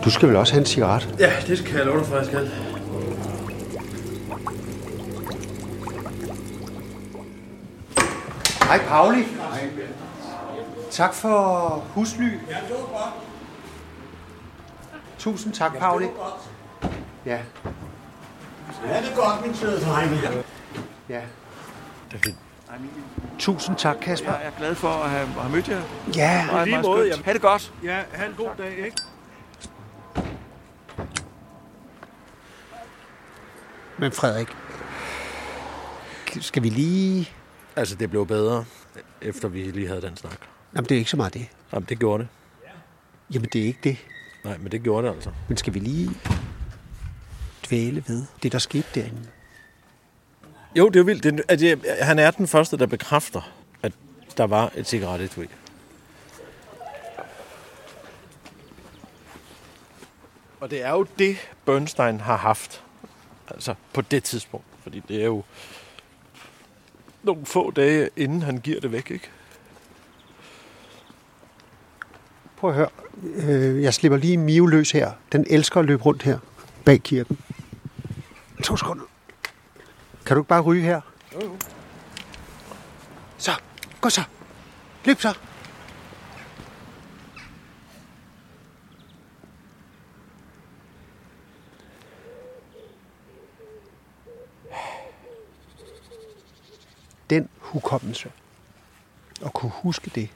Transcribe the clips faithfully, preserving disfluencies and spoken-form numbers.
Du skal vel også have en cigaret? Ja, det skal jeg love dig for, jeg skal. Hej, Pauli. Hej. Tak for husly. Ja, det var godt. Tusind tak, Pauli. Ja, det var godt. Ja. Ja, det er godt, min søde drenge. Ja. Det er fint. Tusind tak, Kasper. Jeg er glad for at have, at have mødt jer. Ja. Meget, lige måde. Jamen, ha' det godt. Ja, have en god dag, ikke? Men Frederik, skal vi lige... Altså, det blev bedre, efter vi lige havde den snak. Jamen, det er ikke så meget det. Jamen, det gjorde det. Jamen, det er ikke det. Nej, men det gjorde det altså. Men skal vi lige dvæle ved det, der skete derinde? Jo, det er jo vildt. Det, at jeg, han er den første, der bekræfter, at der var et cigarettetui. Og det er jo det, Bernstein har haft. Altså, på det tidspunkt. Fordi det er jo nogle få dage, inden han giver det væk, ikke? Prøv at høre. Øh, jeg slipper lige Mio løs her. Den elsker at løbe rundt her bag kirken. To sekunder. Kan du ikke bare ryge her? Jo, jo. Så, gå så. Løb så. Den hukommelse. Og kunne huske det.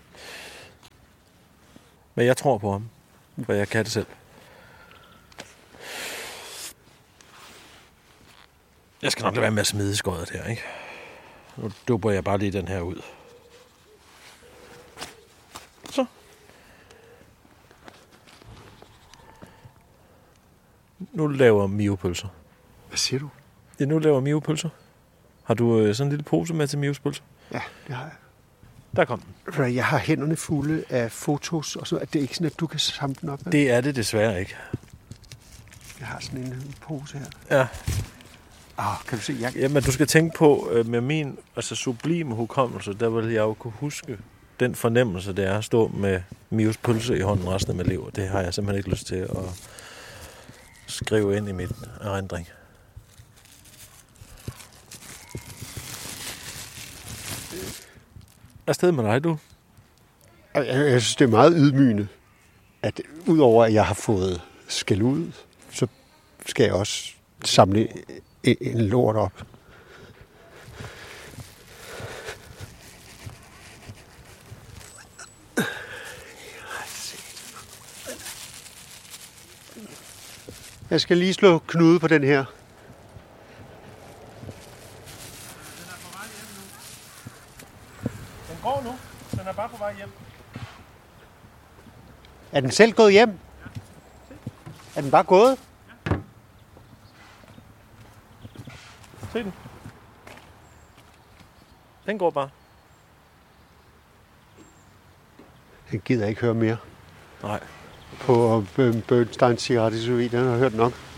Men jeg tror på ham, for jeg kan det selv. Jeg skal nok lade være med at smide skøjet her, ikke? Nu dupper jeg bare lige den her ud. Så. Nu laver Mio pølser. Hvad siger du? Ja, nu laver Mio pølser. Har du øh, sådan en lille pose med til Mios pølser? Ja, det har jeg. Der kom den. Jeg har hænderne fulde af fotos, og så er det ikke sådan, at du kan samle den op med? Det er det desværre ikke. Jeg har sådan en pose her. Ja. Ah, kan du se? Jeg... Jamen, du skal tænke på, øh, med min altså, sublime hukommelse, der vil jeg jo kunne huske den fornemmelse, det er at stå med Mios pølse i hånden resten af mit liv. Det har jeg simpelthen ikke lyst til at skrive ind i mit erindring. Afsted med dig, du. Jeg, jeg synes, det er meget ydmygende, at udover at jeg har fået skæld ud, så skal jeg også samle en, en lort op. Jeg skal lige slå knude på den her. Den går nu. Den er bare på vej hjem. Er den selv gået hjem? Er den bare gået? Se den. Den går bare. Jeg gider ikke høre mere Nej. på Bernstein cigarettetui. Den har jeg hørt nok.